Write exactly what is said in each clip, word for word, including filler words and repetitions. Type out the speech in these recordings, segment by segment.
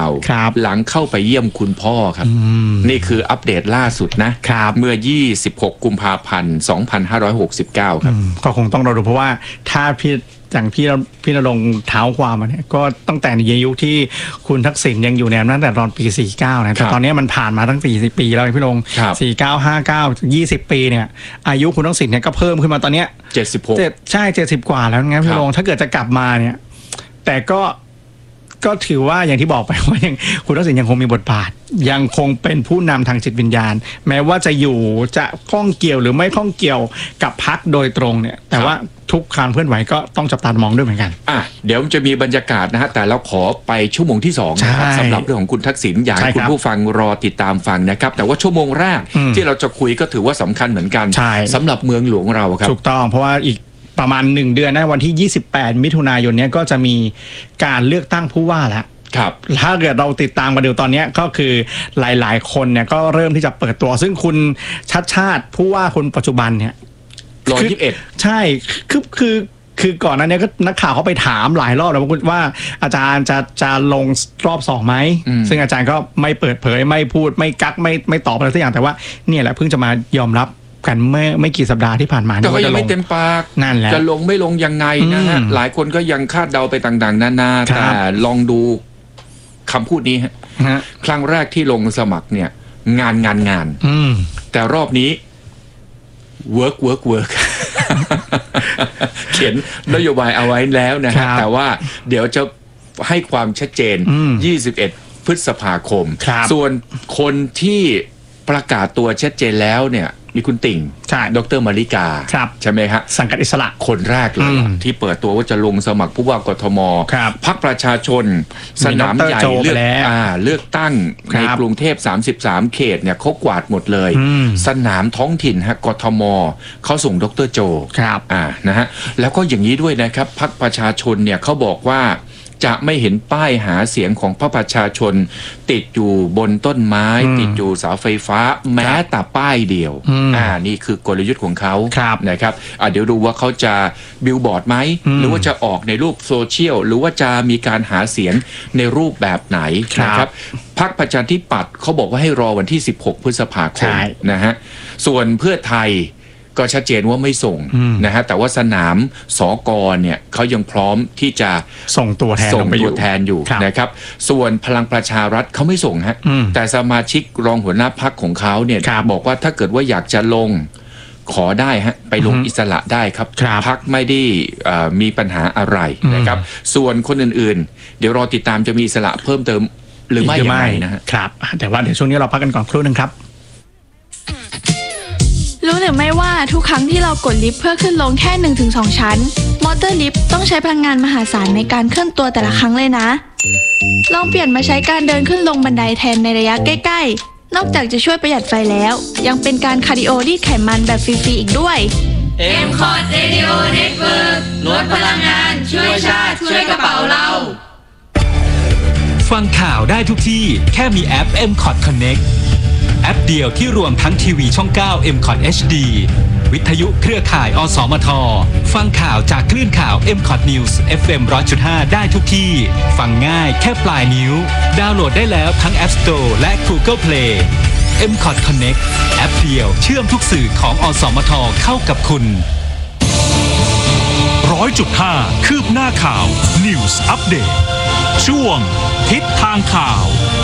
หลังเข้าไปเยี่ยมคุณพ่อครับนี่คืออัปเดตล่าสุดนะเมื่อยี่สิบหกกุมภาพันธ์สองพันห้าร้อยหกสิบเก้าครับก็คงต้องรอดูเพราะว่าถ้าพี่อย่างพี่พี่ณรงค์เท้าความมาเนี่ยก็ตั้งแต่ในยุคที่คุณทักษิณยังอยู่ในอำนาจแต่ตอนปีสี่สิบเก้านะแต่ตอนนี้มันผ่านมาตั้งสี่สิบปีแล้วพี่ณรงค์สี่สิบเก้า ห้าสิบเก้า ยี่สิบปีเนี่ยอายุคุณทักษิณเนี่ยก็เพิ่มขึ้นมาตอนเนี้ยเจ็ดสิบหกใช่เจ็ดสิบกว่าแล้วงั้นพี่ณรงค์ถ้าเกิดจะกลับมาเนี่ยแต่ก็ก็ถือว่าอย่างที่บอกไปว่ายังคุณทักษิณยังคงมีบทบาทยังคงเป็นผู้นำทางจิตวิญญาณแม้ว่าจะอยู่จะข้องเกี่ยวหรือไม่ข้องเกี่ยวกับพรรคโดยตรงเนี่ยแต่ว่าทุกการเคลื่อนไหวก็ต้องจับตามองด้วยเหมือนกันอ่ะเดี๋ยวจะมีบรรยากาศนะฮะแต่เราขอไปชั่วโมงที่สองนะครับสำหรับเรื่องของคุณทักษิณอยากให้คุณผู้ฟังรอติดตามฟังนะครับแต่ว่าชั่วโมงแรกที่เราจะคุยก็ถือว่าสำคัญเหมือนกันสำหรับเมืองหลวงเราครับถูกต้องเพราะว่าอีกประมาณหนึ่งเดือนนะวันที่ยี่สิบแปดมิถุนายนนี้ก็จะมีการเลือกตั้งผู้ว่าแล้วครับถ้าเกิดเราติดตามมาเดี๋ยวตอนนี้ก็คือหลายๆคนเนี่ยก็เริ่มที่จะเปิดตัวซึ่งคุณชัดชาติผู้ว่าคนปัจจุบันเนี่ยร้อยยี่สิบเอ็ดใช่คือคือคือก่อนหน้านี้ก็นักข่าวเขาไปถามหลายรอบแล้วว่าอาจารย์จะจะลงรอบสองไหมซึ่งอาจารย์ก็ไม่เปิดเผยไม่พูดไม่กักไม่ไม่ตอบอะไรสักอย่างแต่ว่าเนี่ยแหละเพิ่งจะมายอมรับกันไม่ไม่กี่สัปดาห์ที่ผ่านมาแต่ก็ยังไม่เต็มปากนั่นแหละจะลงไม่ลงยังไงนะฮะหลายคนก็ยังคาดเดาไปต่างๆนานาแต่ลองดูคำพูดนี้ฮะครั้งแรกที่ลงสมัครเนี่ยงานงานงานแต่รอบนี้ work work work เขียนนโยบายเอาไว้แล้วนะฮะแต่ว่าเดี๋ยวจะให้ความชัดเจนยี่สิบเอ็ดพฤษภาคมส่วนคนที่ประกาศตัวชัดเจนแล้วเนี่ยมีคุณติ่งดร.มาริกาใช่ไหมครับสังกัดอิสระคนแรกเลยที่เปิดตัวว่าจะลงสมัครผู้ว่ากทมพรรคประชาชนสนามใหญ่เลือกเลือกตั้งในกรุงเทพสามสิบสามเขตเนี่ยเขากวาดหมดเลยสนามท้องถิ่นฮะกทมเขาส่งดร.โจอ่านะฮะแล้วก็อย่างนี้ด้วยนะครับพรรคประชาชนเนี่ยเขาบอกว่าจะไม่เห็นป้ายหาเสียงของพรรคประชาชนติดอยู่บนต้นไม้ติดอยู่เสาไฟฟ้าแม้แต่ป้ายเดียวอ่านี่คือกลยุทธ์ของเขานะครับอ่าเดี๋ยวดูว่าเขาจะบิลบอร์ดไหมหรือว่าจะออกในรูปโซเชียลหรือว่าจะมีการหาเสียงในรูปแบบไหนนะครับพรรคประชาธิปัตย์เขาบอกว่าให้รอวันที่สิบหกพฤษภาคมนะฮะส่วนเพื่อไทยก็ชัดเจนว่าไม่ส่งนะฮะแต่ว่าสนามสกเนี่ยเขายังพร้อมที่จะส่งตัวแทนส่งตัวแทนอยู่นะครับส่วนพลังประชารัฐเขาไม่ส่งฮะแต่สมาชิกรองหัวหน้าพรรคของเขาเนี่ยบอกว่าถ้าเกิดว่าอยากจะลงขอได้ฮะไปลงอิสระได้ครับพรรคไม่ได้มีปัญหาอะไรนะครับส่วนคนอื่นๆเดี๋ยวรอติดตามจะมีอิสระเพิ่มเติมหรือไม่อย่างไรนะฮะครับแต่ว่าเดี๋ยวช่วงนี้เราพักกันก่อนครู่นึงครับรู้หรือไม่ว่าทุกครั้งที่เรากดลิฟต์เพื่อขึ้นลงแค่ หนึ่งถึงสอง ชั้นมอเตอร์ลิฟต์ต้องใช้พลังงานมหาศาลในการเคลื่อนตัวแต่ละครั้งเลยนะลองเปลี่ยนมาใช้การเดินขึ้นลงบันไดแทนในระยะใกล้ๆนอกจากจะช่วยประหยัดไฟแล้วยังเป็นการคาร์ดิโอรีดไขมันแบบฟรีๆอีกด้วยเอ็ม คอร์ด Radio Network ลดพลังงานช่วยชาติช่วยกระเป๋าเราฟังข่าวได้ทุกที่แค่มีแอป เอ็ม คอร์ด Connectแอปเดียวที่รวมทั้งทีวีช่องเก้า เอ็ม คอร์ด เอช ดี วิทยุเครือข่ายอสมทฟังข่าวจากคลื่นข่าว เอ็ม คอร์ด News เอฟ เอ็ม หนึ่งร้อยจุดห้า ได้ทุกที่ฟังง่ายแค่ปลายนิ้วดาวน์โหลดได้แล้วทั้ง App Store และ Google Play เอ็ม คอร์ด Connect แอปเดียวเชื่อมทุกสื่อของอสมทเข้ากับคุณ หนึ่งร้อยจุดห้า คืบหน้าข่าว News Update ช่วงทิศทางข่าว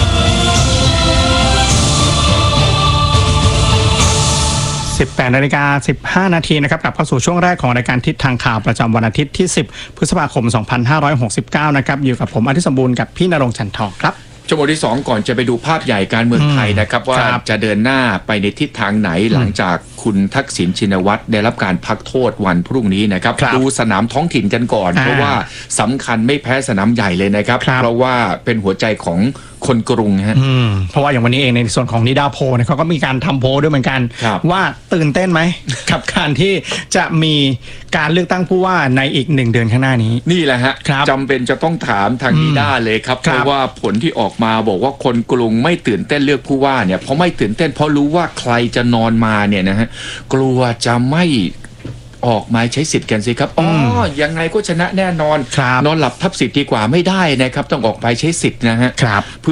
สิบแปดนาฬิกาสิบห้านาทีนะครับกลับเข้าสู่ช่วงแรกของรายการทิศทางข่าวประจำวันอาทิตย์ที่สิบพฤษภาคมสองพันห้าร้อยหกสิบเก้านะครับอยู่กับผมอาทิตย์สมบูรณ์กับพี่ณรงค์ฉันทองครับชั่วโมงที่สองก่อนจะไปดูภาพใหญ่การเมืองไทยนะครับว่าจะเดินหน้าไปในทิศทางไหนหลังจากคุณทักษิณชินวัตรได้รับการพักโทษวันพรุ่งนี้นะครับดูสนามท้องถิ่นกันก่อนเพราะว่าสำคัญไม่แพ้สนามใหญ่เลยนะครับเพราะว่าเป็นหัวใจของคนกรุงฮะเพราะว่าอย่างวันนี้เองในส่วนของนิดาโพลเนี่ยเขาก็มีการทำโพลด้วยเหมือนกันว่าตื่นเต้นไหมกับการที่จะมีการเลือกตั้งผู้ว่าในอีกหนึ่งเดือนข้างหน้านี้นี่แหละฮะจำเป็นจะต้องถามทางนิดาเลยครับเพราะว่าผลที่ออกมาบอกว่าคนกรุงไม่ตื่นเต้นเลือกผู้ว่าเนี่ยเพราะไม่ตื่นเต้นเพราะรู้ว่าใครจะนอนมาเนี่ยนะฮะกลัวจะไม่ออกมาใช้สิทธิ์กันสิครับอ๋อยังไงก็ชนะแน่นอนนอนหลับทับสิทธิ์ดีกว่าไม่ได้นะครับต้องออกไปใช้สิทธิ์นะฮะ